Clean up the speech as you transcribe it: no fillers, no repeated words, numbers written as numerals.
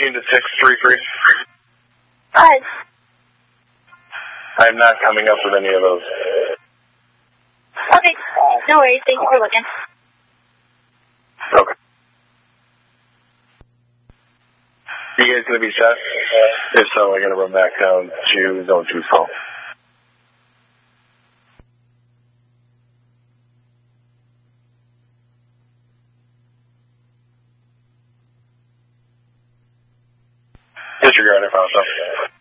to 633. Hi. I'm not coming up with any of those. Okay. No worries. Thank you for looking. Okay. You guys going to be set? If so, I'm going to run back down to Zone 2 phone. Disregard, I found something.